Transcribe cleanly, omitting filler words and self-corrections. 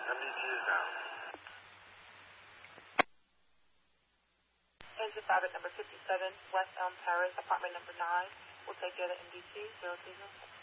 MDT is down. Engine 5 at number 57, West Elm Terrace, apartment number 9. We'll take data MDT 030.